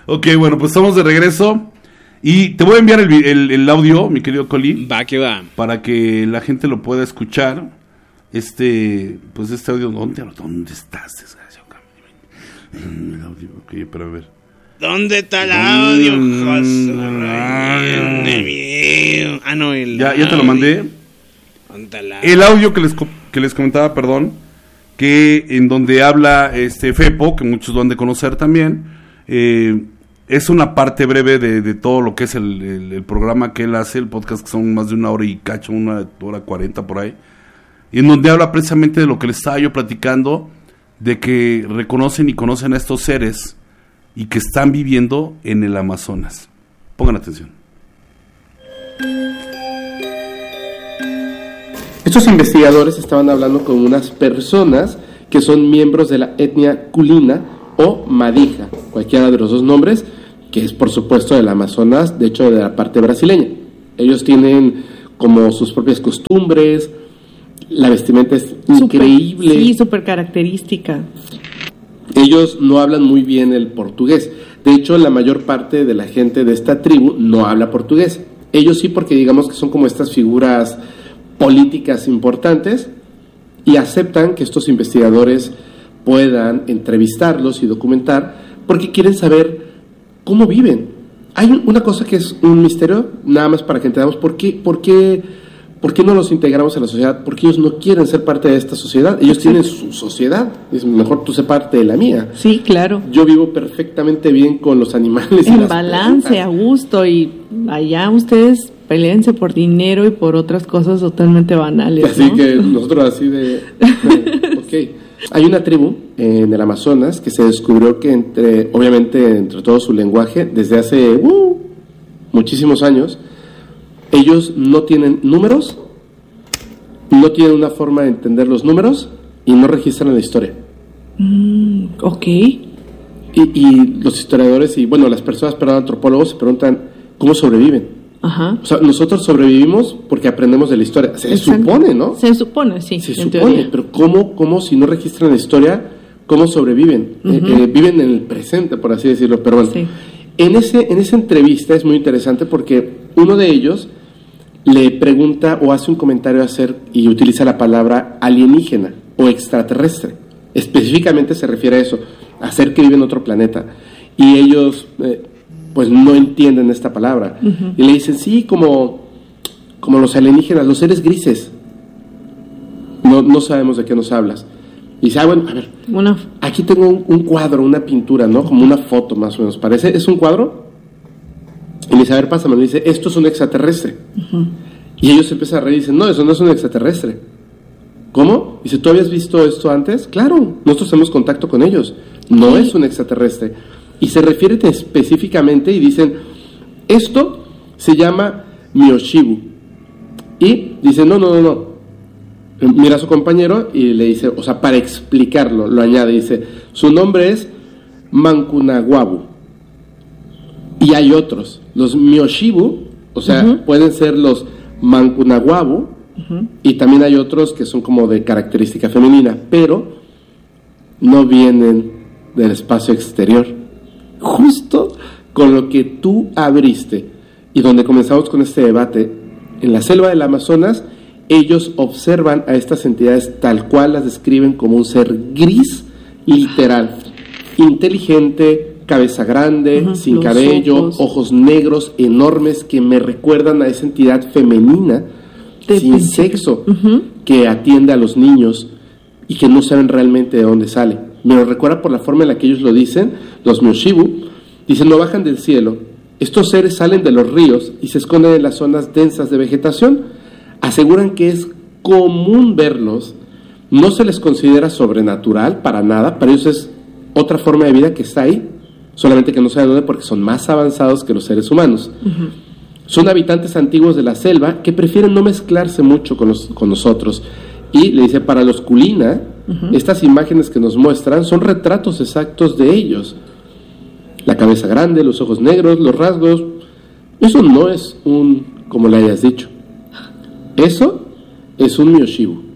Ok, bueno, pues estamos de regreso. Y te voy a enviar el audio, mi querido Coli. Va que va. Para que la gente lo pueda escuchar. Este audio, ¿dónde estás, desgraciado? El audio, ok, pero a ver. ¿Dónde está el audio? No, ya te lo mandé. El audio que les comentaba, perdón, que en donde habla Fepo, que muchos lo han de conocer también, es una parte breve de todo lo que es el programa que él hace, el podcast, que son más de 1 hora y cacho, 1 hora 40 por ahí, y en donde habla precisamente de lo que les estaba yo platicando, de que reconocen y conocen a estos seres y que están viviendo en el Amazonas. Pongan atención. Estos investigadores estaban hablando con unas personas que son miembros de la etnia Kulina o Madija, cualquiera de los dos nombres, que es por supuesto del Amazonas, de hecho de la parte brasileña. Ellos tienen como sus propias costumbres, la vestimenta es increíble. Sí, súper característica. Ellos no hablan muy bien el portugués. De hecho, la mayor parte de la gente de esta tribu no habla portugués. Ellos sí, porque digamos que son como estas figuras políticas importantes y aceptan que estos investigadores puedan entrevistarlos y documentar porque quieren saber cómo viven. Hay una cosa que es un misterio, nada más para que entendamos por qué no los integramos a la sociedad, porque ellos no quieren ser parte de esta sociedad. Ellos tienen su sociedad, es mejor tú ser parte de la mía. Sí, claro. Yo vivo perfectamente bien con los animales en y las balance, plantas. a gusto, y allá ustedes peleense por dinero y por otras cosas totalmente banales, Así ¿no? que nosotros así de ok. Hay una tribu en el Amazonas que se descubrió que obviamente entre todo su lenguaje, desde hace muchísimos años, ellos no tienen números, no tienen una forma de entender los números y no registran la historia. Ok. Y los historiadores y, bueno, las personas, antropólogos se preguntan cómo sobreviven. Ajá. O sea, nosotros sobrevivimos porque aprendemos de la historia. Se supone, ¿no? Se supone, sí. Se en supone, teoría. pero ¿cómo si no registran la historia, cómo sobreviven? Viven en el presente, por así decirlo. Pero bueno, sí. en esa entrevista es muy interesante porque uno de ellos le pregunta o hace un comentario y utiliza la palabra alienígena o extraterrestre. Específicamente se refiere a eso, a ser que vive en otro planeta. Y ellos pues no entienden esta palabra. Y le dicen, sí, como los alienígenas, los seres grises. No sabemos de qué nos hablas. Y dice, bueno, a ver, aquí tengo un cuadro, una pintura, ¿no? Como una foto más o menos, parece. ¿Es un cuadro? Y le dice, a ver, pásamelo. Y dice, esto es un extraterrestre. Y ellos empiezan a reír y dicen, no, eso no es un extraterrestre. ¿Cómo? Dice, ¿tú habías visto esto antes? Claro, nosotros tenemos contacto con ellos. No es un extraterrestre. Y se refiere específicamente y dicen, esto se llama Mioshibu. Y dice, no. Mira a su compañero y le dice, o sea, para explicarlo, lo añade, dice, su nombre es Mancunaguabu. Y hay otros, los Mioshibu, o sea, pueden ser los Mancunaguabu, y también hay otros que son como de característica femenina, pero no vienen del espacio exterior. Justo con lo que tú abriste y donde comenzamos con este debate, en la selva del Amazonas, ellos observan a estas entidades tal cual las describen como un ser gris, literal, inteligente, cabeza grande, sin cabello, ojos negros enormes que me recuerdan a esa entidad femenina sin sexo que atiende a los niños y que no saben realmente de dónde sale. Me lo recuerda por la forma en la que ellos lo dicen, los Mioshibu. Dicen, no bajan del cielo. Estos seres salen de los ríos y se esconden en las zonas densas de vegetación. Aseguran que es común verlos. No se les considera sobrenatural para nada. Para ellos es otra forma de vida que está ahí. Solamente que no saben dónde porque son más avanzados que los seres humanos. Son habitantes antiguos de la selva que prefieren no mezclarse mucho con nosotros. Y le dice, para los Kulina, estas imágenes que nos muestran son retratos exactos de ellos. La cabeza grande, los ojos negros, los rasgos. Eso no es como le hayas dicho. Eso es un Mioshibu.